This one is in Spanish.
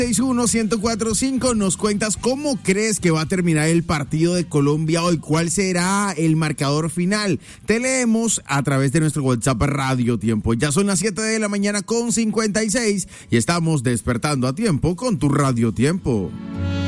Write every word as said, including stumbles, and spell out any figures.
seis uno, uno cero cuatro cinco, nos cuentas cómo crees que va a terminar el partido de Colombia hoy, cuál será el marcador final. Te leemos a través de nuestro WhatsApp Radio Tiempo. Ya son las siete de la mañana con cincuenta y seis y estamos despertando a tiempo con tu Radio Tiempo.